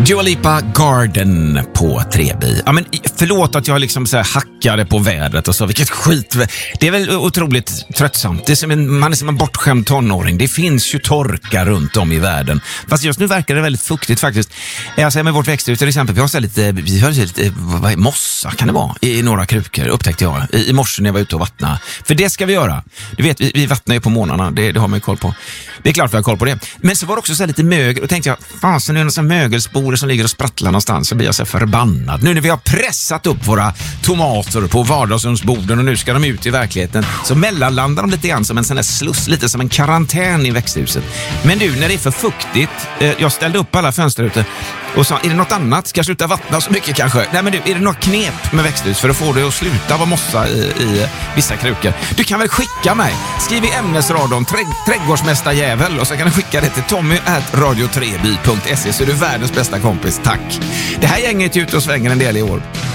Dua Lipa, Garden på 3B. Ja, men förlåt att jag liksom så här hackade på vädret och så. Vilket skit. Det är väl otroligt tröttsamt. Det är man är som en bortskämd tonåring. Det finns ju torka runt om i världen. Fast just nu verkar det väldigt fuktigt faktiskt. Jag säger med vårt växthus till exempel. Vi har lite mossa kan det vara i några krukor, upptäckte jag i morse när jag var ute och vattna. För det ska vi göra. Du vet, vi vattnar ju på månaderna. Det har man ju koll på. Det är klart vi har koll på det. Men så var det också så här lite mögel. Och tänkte jag, fan så nu är det en sån mögelspore som ligger och sprattlar någonstans. Så blir jag så förbannad. Nu när vi har pressat upp våra tomater på vardagsrumsborden och nu ska de ut i verkligheten. Så mellanlandar de lite grann som en sån här sluss. Lite som en karantän i växthuset. Men nu när det är för fuktigt. Jag ställde upp alla fönster ute. Och sa, är det något annat? Ska jag sluta vattna så mycket kanske? Nej men du, är det något knep med växthus för att få det att sluta vara mossa i vissa krukor? Du kan väl skicka mig? Skriv i ämnesradion trädgårdsmästarjävel och så kan du skicka det till tommy@radio3by.se så är du världens bästa kompis. Tack! Det här gänget är ute och svänger en del i år.